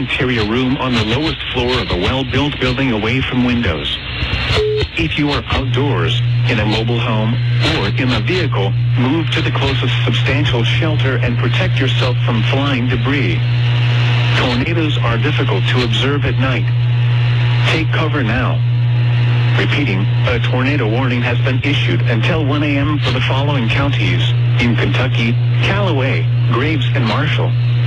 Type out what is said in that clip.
interior room on the lowest floor of a well-built building away from windows. If you are outdoors, in a mobile home, or in a vehicle, move to the closest substantial shelter and protect yourself from flying debris. Tornadoes are difficult to observe at night. Take cover now. Repeating, a tornado warning has been issued until 1 a.m. for the following counties: in Kentucky, Callaway, Graves, and Marshall.